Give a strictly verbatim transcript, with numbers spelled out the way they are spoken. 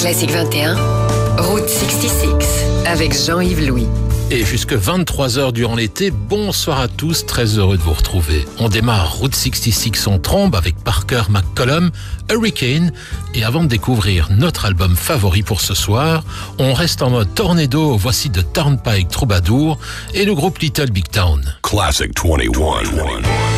Classique vingt et un, Route soixante-six, avec Jean-Yves Louis. Et jusque vingt-trois heures durant l'été, bonsoir à tous, très heureux de vous retrouver. On démarre Route soixante-six en trombe avec Parker McCollum, Hurricane, et avant de découvrir notre album favori pour ce soir, on reste en mode tornado, voici The Turnpike Troubadour et le groupe Little Big Town. Classic vingt et un.